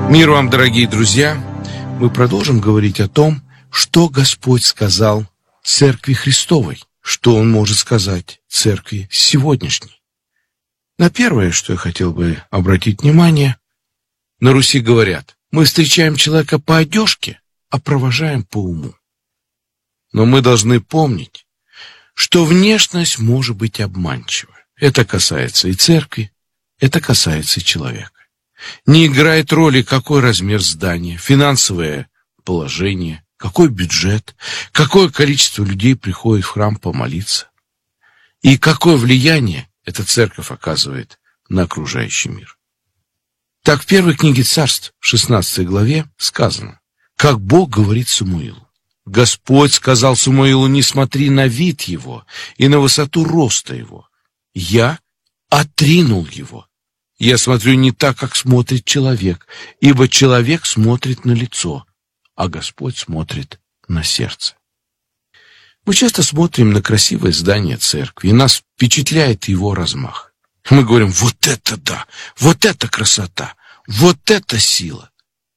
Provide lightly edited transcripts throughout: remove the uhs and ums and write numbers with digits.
Мир вам, дорогие друзья! Мы продолжим говорить о том, что Господь сказал Церкви Христовой, что Он может сказать Церкви сегодняшней. На первое, что я хотел бы обратить внимание, на Руси говорят: мы встречаем человека по одежке, а провожаем по уму. Но мы должны помнить, что внешность может быть обманчива. Это касается и церкви, это касается и человека. Не играет роли, какой размер здания, финансовое положение, какой бюджет, какое количество людей приходит в храм помолиться, и какое влияние эта церковь оказывает на окружающий мир. Так в первой книге Царств, 16 главе, сказано, как Бог говорит Самуилу. Господь сказал Самуилу: не смотри на вид его и на высоту роста его. Я отринул его. Я смотрю не так, как смотрит человек, ибо человек смотрит на лицо, а Господь смотрит на сердце. Мы часто смотрим на красивое здание церкви, и нас впечатляет его размах. Мы говорим: вот это да, вот это красота, вот это сила.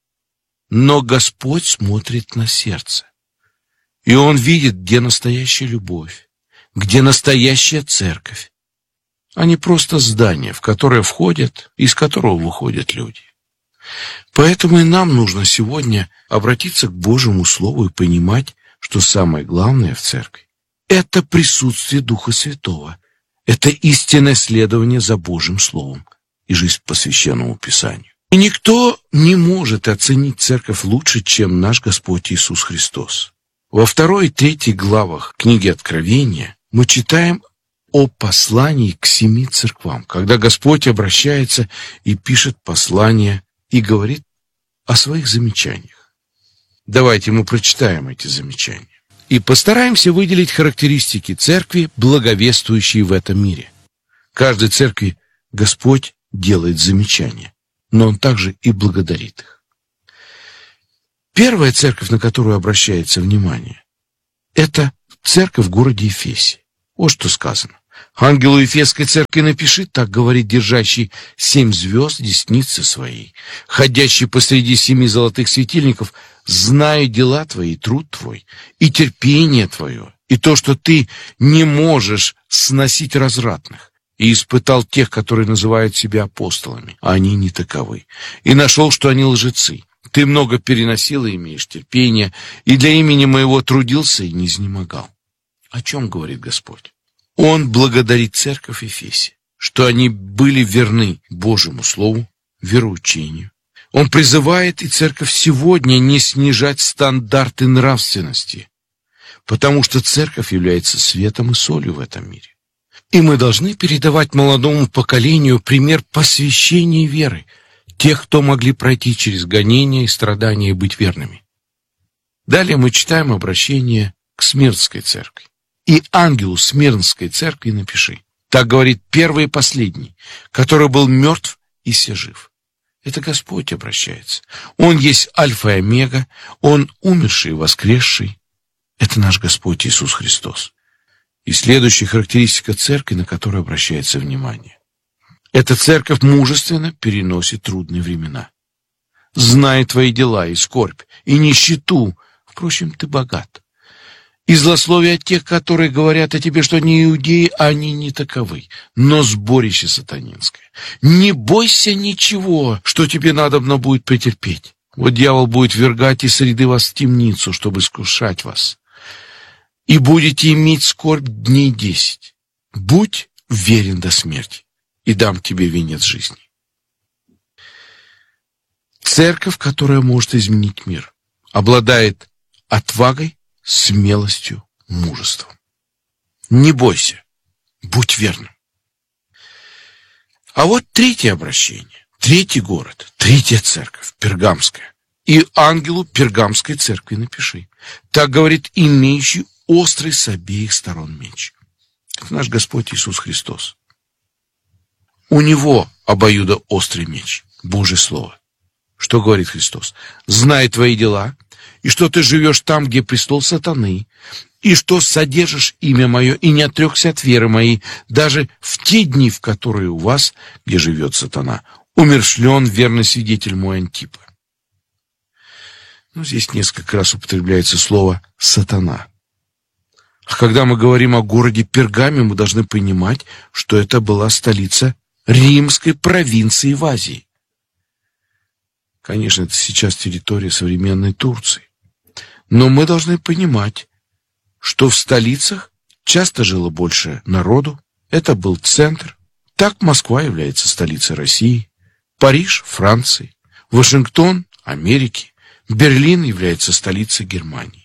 Но Господь смотрит на сердце, и Он видит, где настоящая любовь, где настоящая церковь, а не просто здание, в которое входят и из которого выходят люди. Поэтому и нам нужно сегодня обратиться к Божьему Слову и понимать, что самое главное в церкви — это присутствие Духа Святого, это истинное следование за Божьим Словом и жизнь по Священному Писанию. И никто не может оценить церковь лучше, чем наш Господь Иисус Христос. Во 2 и 3 главах книги Откровения мы читаем о послании к 7 церквам, когда Господь обращается и пишет послание и говорит о своих замечаниях. Давайте мы прочитаем эти замечания и постараемся выделить характеристики церкви, благовествующей в этом мире. Каждой церкви Господь делает замечания, но Он также и благодарит их. Первая церковь, на которую обращается внимание, это церковь в городе Ефесе. Вот что сказано. Ангелу Ефесской церкви напиши, так говорит держащий 7 звезд десницы своей, ходящий посреди 7 золотых светильников: знаю дела твои, труд твой, и терпение твое, и то, что ты не можешь сносить развратных, и испытал тех, которые называют себя апостолами, а они не таковы, и нашел, что они лжецы. Ты много переносил и имеешь терпение, и для имени моего трудился и не изнемогал. О чем говорит Господь? Он благодарит церковь Ефесе, что они были верны Божьему Слову, вероучению. Он призывает и церковь сегодня не снижать стандарты нравственности, потому что церковь является светом и солью в этом мире. И мы должны передавать молодому поколению пример посвящения веры тех, кто могли пройти через гонения и страдания и быть верными. Далее мы читаем обращение к Смирнской церкви. И ангелу Смирнской церкви напиши. Так говорит первый и последний, который был мертв и се жив. Это Господь обращается. Он есть Альфа и Омега, Он умерший и воскресший. Это наш Господь Иисус Христос. И следующая характеристика церкви, на которую обращается внимание. Эта церковь мужественно переносит трудные времена. Знай твои дела и скорбь, и нищету. Впрочем, ты богат. И злословие от тех, которые говорят о тебе, что не иудеи, а они не таковы, но сборище сатанинское. Не бойся ничего, что тебе надобно будет претерпеть. Вот дьявол будет ввергать из среды вас в темницу, чтобы искушать вас. И будете иметь скорбь дней 10. Будь верен до смерти, и дам тебе венец жизни. Церковь, которая может изменить мир, обладает отвагой, смелостью, мужеством. Не бойся, будь верным. А вот третье обращение, третий город, третья церковь, Пергамская. И ангелу Пергамской церкви напиши. Так говорит имеющий острый с обеих сторон меч. Это наш Господь Иисус Христос. У Него обоюдоострый меч, Божье Слово. Что говорит Христос? Знай твои дела, и что ты живешь там, где престол сатаны, и что содержишь имя мое, и не отрекся от веры моей, даже в те дни, в которые у вас, где живет сатана, умершлен верный свидетель мой Антипа. Здесь несколько раз употребляется слово «сатана». А когда мы говорим о городе Пергаме, мы должны понимать, что это была столица римской провинции в Азии. Конечно, это сейчас территория современной Турции. Но мы должны понимать, что в столицах часто жило больше народу. Это был центр. Так Москва является столицей России, Париж — Франции, Вашингтон — Америки, Берлин является столицей Германии.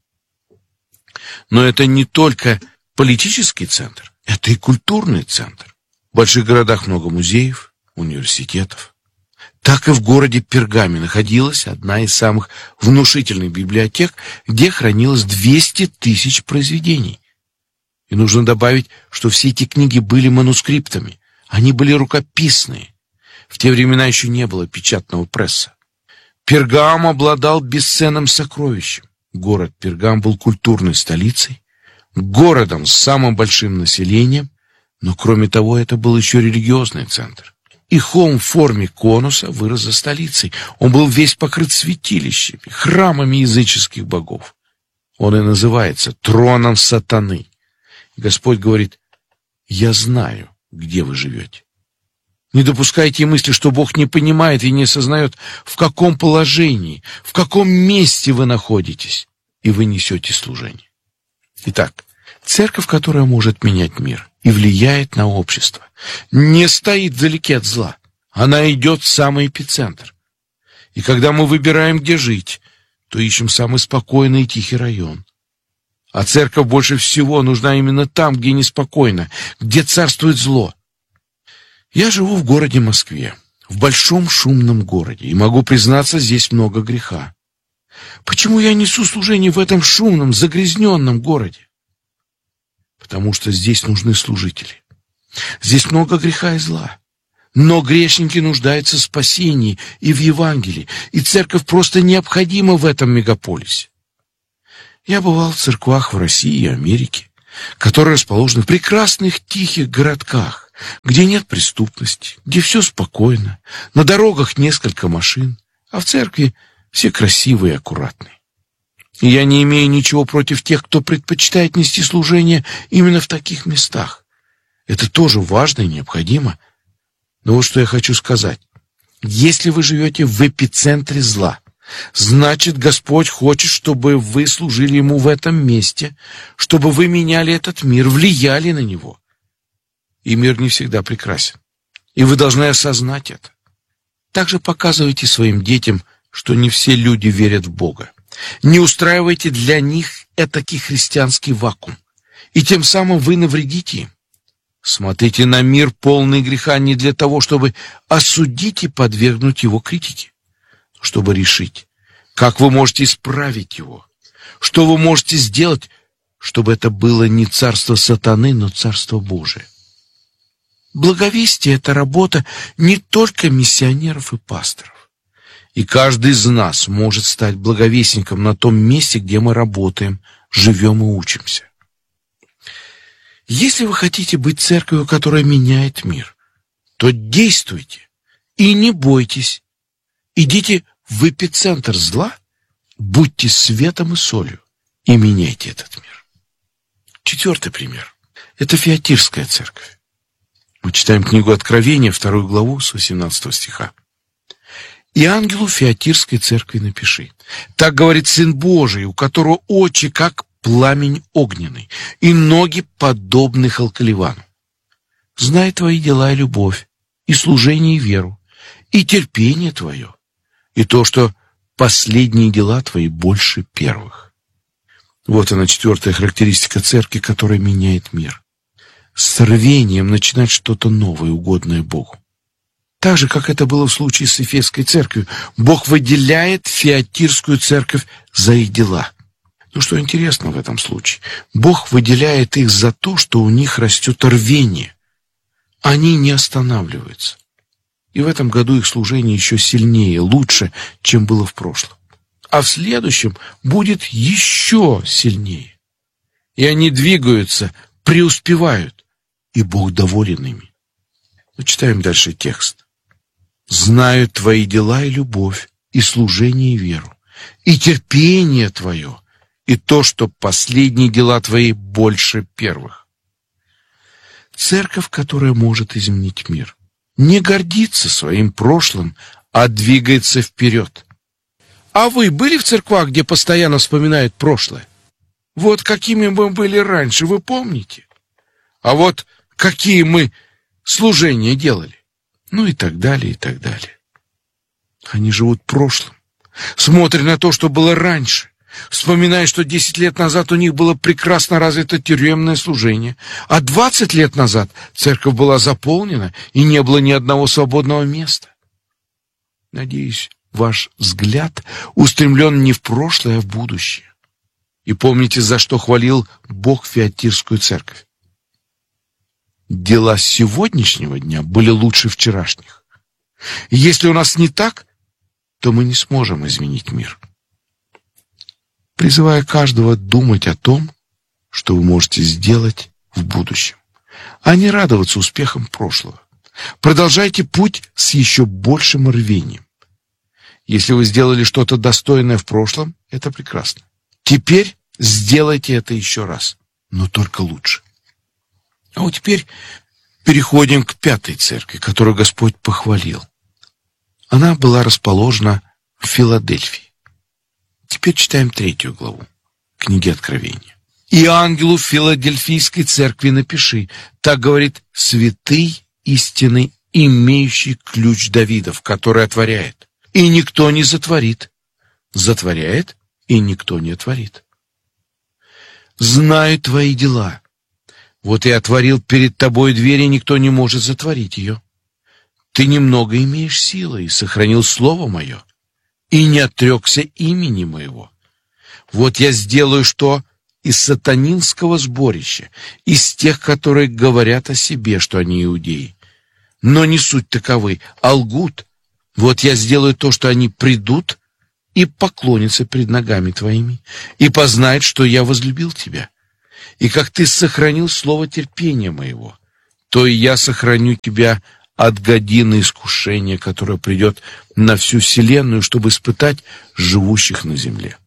Но это не только политический центр, это и культурный центр. В больших городах много музеев, университетов. Так и в городе Пергаме находилась одна из самых внушительных библиотек, где хранилось 200 тысяч произведений. И нужно добавить, что все эти книги были манускриптами, они были рукописные. В те времена еще не было печатного пресса. Пергам обладал бесценным сокровищем. Город Пергам был культурной столицей, городом с самым большим населением, но кроме того это был еще религиозный центр. И холм в форме конуса вырос за столицей. Он был весь покрыт святилищами, храмами языческих богов. Он и называется троном сатаны. Господь говорит: «Я знаю, где вы живете». Не допускайте мысли, что Бог не понимает и не осознает, в каком положении, в каком месте вы находитесь, и вы несете служение. Итак, церковь, которая может менять мир и влияет на общество, не стоит вдалеке от зла. Она идет в самый эпицентр. И когда мы выбираем, где жить, то ищем самый спокойный и тихий район. А церковь больше всего нужна именно там, где неспокойно, где царствует зло. Я живу в городе Москве, в большом шумном городе, и могу признаться, здесь много греха. Почему я несу служение в этом шумном, загрязненном городе? Потому что здесь нужны служители. Здесь много греха и зла. Но грешники нуждаются в спасении и в Евангелии, и церковь просто необходима в этом мегаполисе. Я бывал в церквах в России и Америке, которые расположены в прекрасных тихих городках, где нет преступности, где все спокойно, на дорогах несколько машин, а в церкви все красивые и аккуратные. И я не имею ничего против тех, кто предпочитает нести служение именно в таких местах. Это тоже важно и необходимо. Но вот что я хочу сказать. Если вы живете в эпицентре зла, значит, Господь хочет, чтобы вы служили Ему в этом месте, чтобы вы меняли этот мир, влияли на него. И мир не всегда прекрасен. И вы должны осознать это. Также показывайте своим детям, что не все люди верят в Бога. Не устраивайте для них этакий христианский вакуум. И тем самым вы навредите им. Смотрите на мир, полный греха, не для того, чтобы осудить и подвергнуть его критике, чтобы решить, как вы можете исправить его, что вы можете сделать, чтобы это было не царство сатаны, но царство Божие. Благовестие — это работа не только миссионеров и пасторов. И каждый из нас может стать благовестником на том месте, где мы работаем, живем и учимся. Если вы хотите быть церковью, которая меняет мир, то действуйте и не бойтесь. Идите в эпицентр зла, будьте светом и солью и меняйте этот мир. 4-й пример. Это Фиатирская церковь. Мы читаем книгу Откровения, 2 главу, с 18 стиха. «И ангелу Фиатирской церкви напиши: так говорит Сын Божий, у которого очи, как пламень огненный, и ноги, подобны халкаливану. Знай твои дела и любовь, и служение, и веру, и терпение твое, и то, что последние дела твои больше первых». Вот она, 4-я характеристика церкви, которая меняет мир. С рвением начинать что-то новое, угодное Богу. Так же, как это было в случае с Эфесской церковью, Бог выделяет Фиатирскую церковь за их дела. Но что интересно в этом случае? Бог выделяет их за то, что у них растет рвение. Они не останавливаются. И в этом году их служение еще сильнее, лучше, чем было в прошлом. А в следующем будет еще сильнее. И они двигаются, преуспевают. И Бог доволен ими. Мы читаем дальше текст. «Знаю твои дела и любовь, и служение, и веру, и терпение твое, и то, что последние дела твои больше первых. Церковь, которая может изменить мир, не гордится своим прошлым, а двигается вперед. А вы были в церквах, где постоянно вспоминают прошлое? Вот какими мы были раньше, вы помните? А вот какие мы служения делали? Ну и так далее, и так далее. Они живут прошлым, смотря на то, что было раньше, вспоминая, что 10 лет назад у них было прекрасно развито тюремное служение, а 20 лет назад церковь была заполнена и не было ни одного свободного места. Надеюсь, ваш взгляд устремлен не в прошлое, а в будущее. И помните, за что хвалил Бог Фиатирскую церковь. Дела сегодняшнего дня были лучше вчерашних. И если у нас не так, то мы не сможем изменить мир. Призывая каждого думать о том, что вы можете сделать в будущем, а не радоваться успехам прошлого. Продолжайте путь с еще большим рвением. Если вы сделали что-то достойное в прошлом, это прекрасно. Теперь сделайте это еще раз, но только лучше. А вот теперь переходим к 5-й церкви, которую Господь похвалил. Она была расположена в Филадельфии. Теперь читаем 3 главу книги Откровения. «И ангелу Филадельфийской церкви напиши, так говорит святый истинный, имеющий ключ Давидов, который отворяет, и никто не затворит, затворяет, и никто не отворит. Знаю твои дела. Вот я отворил перед тобой дверь, и никто не может затворить ее. Ты немного имеешь силы и сохранил слово мое, и не отрекся имени моего. Вот я сделаю что из сатанинского сборища, из тех, которые говорят о себе, что они иудеи. Но не суть таковы, а лгут. Вот я сделаю то, что они придут и поклонятся пред ногами твоими, и познают, что я возлюбил тебя. И как ты сохранил слово терпения моего, то и я сохраню тебя от годины искушения, которое придет на всю вселенную, чтобы испытать живущих на земле».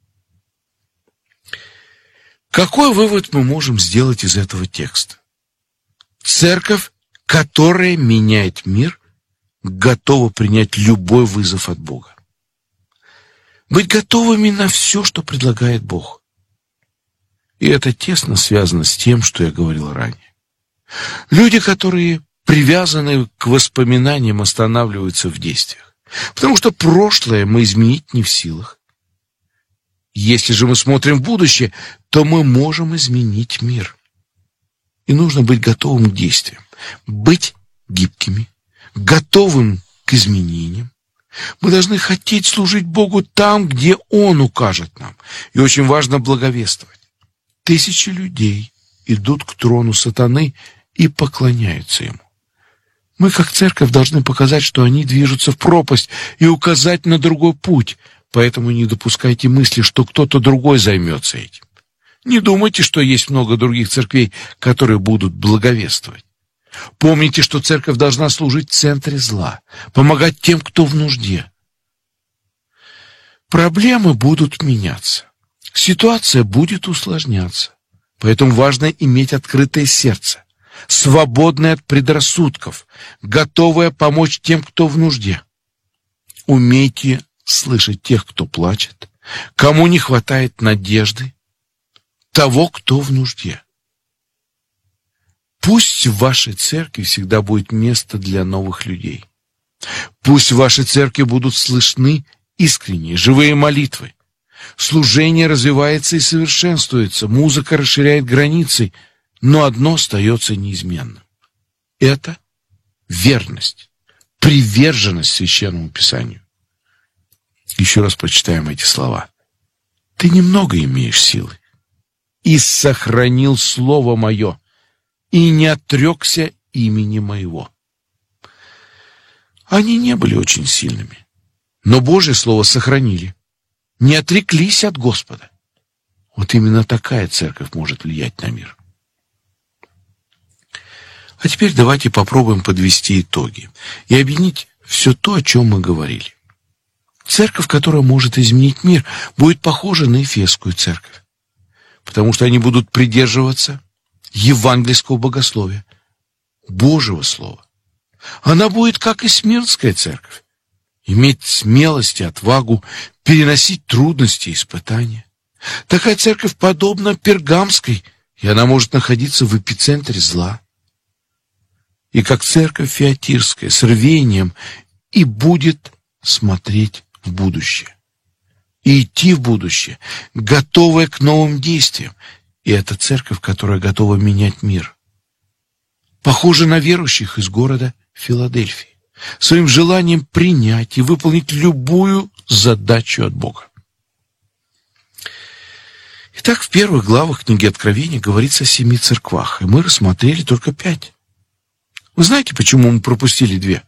Какой вывод мы можем сделать из этого текста? Церковь, которая меняет мир, готова принять любой вызов от Бога. Быть готовыми на все, что предлагает Бог. И это тесно связано с тем, что я говорил ранее. Люди, которые привязаны к воспоминаниям, останавливаются в действиях, потому что прошлое мы изменить не в силах. Если же мы смотрим в будущее, то мы можем изменить мир. И нужно быть готовым к действиям, быть гибкими, готовым к изменениям. Мы должны хотеть служить Богу там, где Он укажет нам. И очень важно благовествовать. Тысячи людей идут к трону сатаны и поклоняются ему. Мы, как церковь, должны показать, что они движутся в пропасть, и указать на другой путь. Поэтому не допускайте мысли, что кто-то другой займется этим. Не думайте, что есть много других церквей, которые будут благовествовать. Помните, что церковь должна служить в центре зла, помогать тем, кто в нужде. Проблемы будут меняться, ситуация будет усложняться, поэтому важно иметь открытое сердце, свободное от предрассудков, готовое помочь тем, кто в нужде. Умейте слышать тех, кто плачет, кому не хватает надежды, того, кто в нужде. Пусть в вашей церкви всегда будет место для новых людей. Пусть в вашей церкви будут слышны искренние, живые молитвы. Служение развивается и совершенствуется, музыка расширяет границы, но одно остается неизменным. Это верность, приверженность Священному Писанию. Еще раз прочитаем эти слова. Ты немного имеешь силы, и сохранил слово мое, и не отрекся имени моего. Они не были очень сильными, но Божье слово сохранили, не отреклись от Господа. Вот именно такая церковь может влиять на мир. А теперь давайте попробуем подвести итоги и объединить все то, о чем мы говорили. Церковь, которая может изменить мир, будет похожа на Ефесскую церковь, потому что они будут придерживаться евангельского богословия, Божьего Слова. Она будет, как и Смирнская церковь, иметь смелость и отвагу переносить трудности и испытания. Такая церковь подобна Пергамской, и она может находиться в эпицентре зла. И как церковь Фиатирская с рвением и будет смотреть в будущее. И идти в будущее, готовая к новым действиям. И это церковь, которая готова менять мир. Похожа на верующих из города Филадельфии, своим желанием принять и выполнить любую задачу от Бога. Итак, в первых главах книги Откровения говорится о 7 церквах, и мы рассмотрели только 5. Вы знаете, почему мы пропустили 2?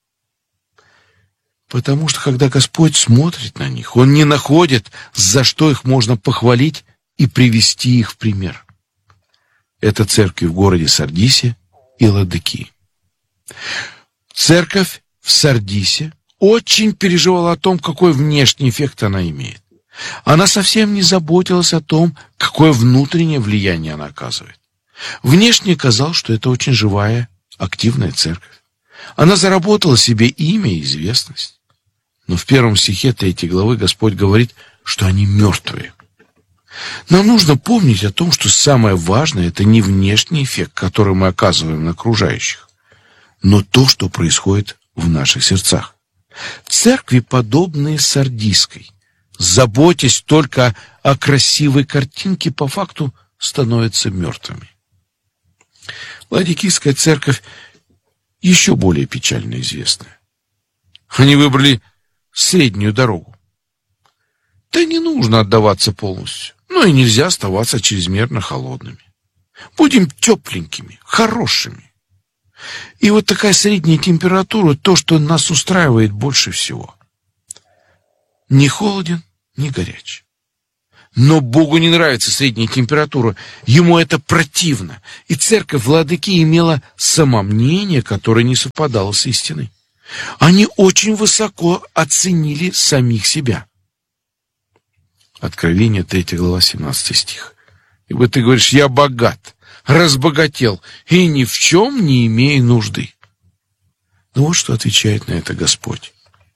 Потому что, когда Господь смотрит на них, Он не находит, за что их можно похвалить и привести их в пример. Это церкви в городе Сардисе и Ладикии. Церковь в Сардисе очень переживала о том, какой внешний эффект она имеет. Она совсем не заботилась о том, какое внутреннее влияние она оказывает. Внешне казалось, что это очень живая, активная церковь. Она заработала себе имя и известность. Но в 1 стихе 3 главы Господь говорит, что они мертвые. Нам нужно помнить о том, что самое важное — это не внешний эффект, который мы оказываем на окружающих, но то, что происходит в наших сердцах. Церкви, подобные Сардийской, заботясь только о красивой картинке, по факту становятся мертвыми. Ладикийская церковь еще более печально известная. Они выбрали среднюю дорогу. Да не нужно отдаваться полностью, но и нельзя оставаться чрезмерно холодными. Будем тепленькими, хорошими. И вот такая средняя температура — то, что нас устраивает больше всего. Не холоден, не горяч. Но Богу не нравится средняя температура, Ему это противно. И церковь в Ладикии имела самомнение, которое не совпадало с истиной. Они очень высоко оценили самих себя. Откровение 3 глава 17 стих. Ибо ты говоришь: я богат, разбогател, и ни в чем не имею нужды. Ну вот что отвечает на это Господь.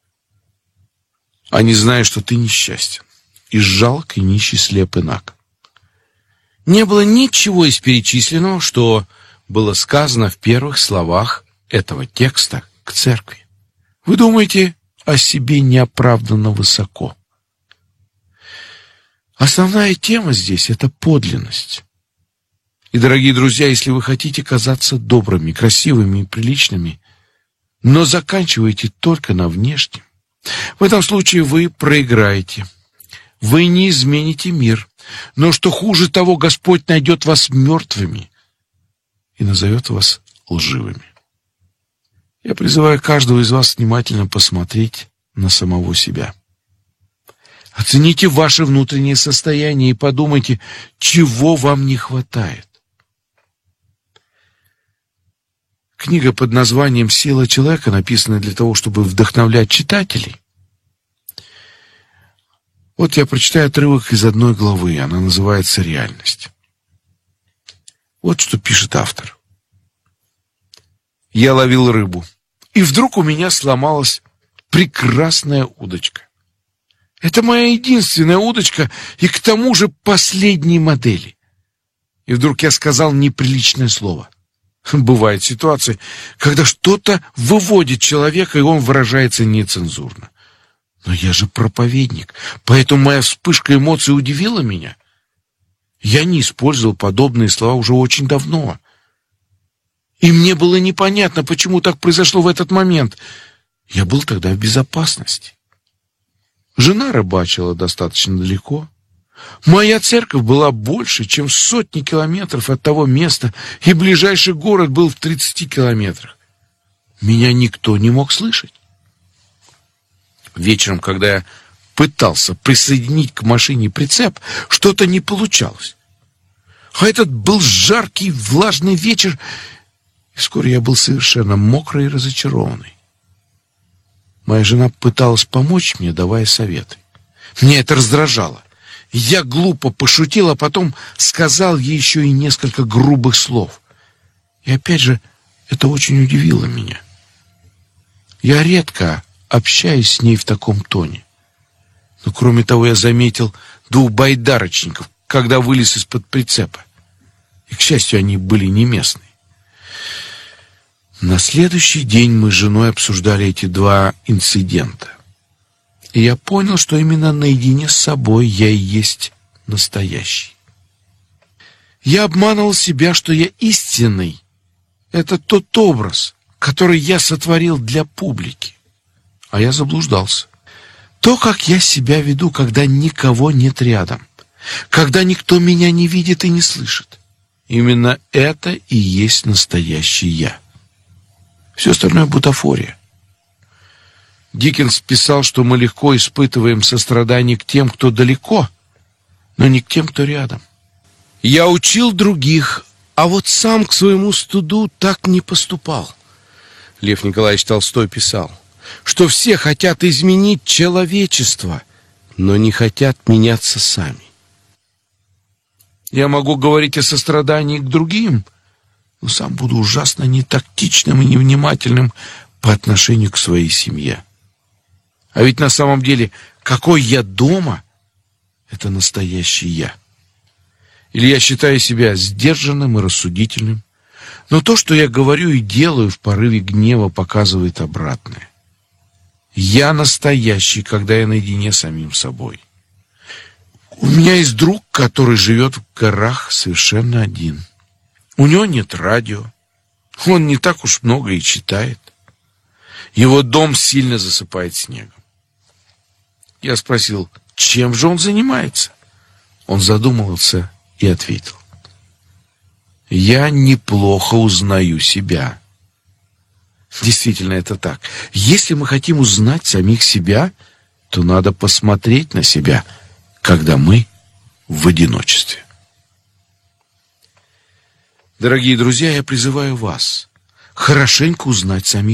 Они знают, что ты несчастен, и жалок, и нищий, слеп, и наг. Не было ничего из перечисленного, что было сказано в первых словах этого текста к церкви. Вы думаете о себе неоправданно высоко. Основная тема здесь — это подлинность. И, дорогие друзья, если вы хотите казаться добрыми, красивыми и приличными, но заканчиваете только на внешнем, в этом случае вы проиграете. Вы не измените мир. Но что хуже того, Господь найдет вас мертвыми и назовет вас лживыми. Я призываю каждого из вас внимательно посмотреть на самого себя. Оцените ваше внутреннее состояние и подумайте, чего вам не хватает. Книга под названием «Сила человека» написана для того, чтобы вдохновлять читателей. Вот я прочитаю отрывок из 1 главы, она называется «Реальность». Вот что пишет автор. Я ловил рыбу, и вдруг у меня сломалась прекрасная удочка. Это моя единственная удочка, и к тому же последней модели. И вдруг я сказал неприличное слово. Бывают ситуации, когда что-то выводит человека, и он выражается нецензурно. Но я же проповедник, поэтому моя вспышка эмоций удивила меня. Я не использовал подобные слова уже очень давно. И мне было непонятно, почему так произошло в этот момент. Я был тогда в безопасности. Жена рыбачила достаточно далеко. Моя церковь была больше, чем в сотни километров от того места, и ближайший город был в 30 километрах. Меня никто не мог слышать. Вечером, когда я пытался присоединить к машине прицеп, что-то не получалось. А этот был жаркий, влажный вечер, и вскоре я был совершенно мокрый и разочарованный. Моя жена пыталась помочь мне, давая советы. Меня это раздражало. Я глупо пошутил, а потом сказал ей еще и несколько грубых слов. И опять же, это очень удивило меня. Я редко общаюсь с ней в таком тоне. Но кроме того, я заметил двух байдарочников, когда вылез из-под прицепа. И, к счастью, они были не местные. На следующий день мы с женой обсуждали эти два инцидента. И я понял, что именно наедине с собой я и есть настоящий. Я обманывал себя, что я истинный. Это тот образ, который я сотворил для публики. А я заблуждался. То, как я себя веду, когда никого нет рядом, когда никто меня не видит и не слышит, именно это и есть настоящий я. Все остальное бутафория. Диккенс писал, что мы легко испытываем сострадание к тем, кто далеко, но не к тем, кто рядом. Я учил других, а вот сам к своему стыду так не поступал. Лев Николаевич Толстой писал, что все хотят изменить человечество, но не хотят меняться сами. Я могу говорить о сострадании к другим, но сам буду ужасно нетактичным и невнимательным по отношению к своей семье. А ведь на самом деле, какой я дома, это настоящий я. Или я считаю себя сдержанным и рассудительным, но то, что я говорю и делаю в порыве гнева, показывает обратное. Я настоящий, когда я наедине с самим собой. У меня есть друг, который живет в горах совершенно один. У него нет радио, он не так уж много и читает. Его дом сильно засыпает снегом. Я спросил, чем же он занимается? Он задумался и ответил: я неплохо узнаю себя. Действительно, это так. Если мы хотим узнать самих себя, то надо посмотреть на себя, когда мы в одиночестве. Дорогие друзья, я призываю вас хорошенько узнать самих